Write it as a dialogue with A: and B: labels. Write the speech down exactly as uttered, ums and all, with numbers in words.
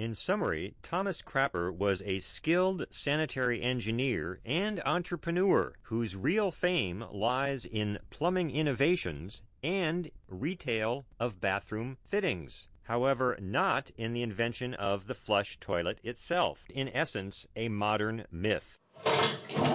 A: In summary, Thomas Crapper was a skilled sanitary engineer and entrepreneur whose real fame lies in plumbing innovations and retail of bathroom fittings. However, not in the invention of the flush toilet itself, in essence, a modern myth.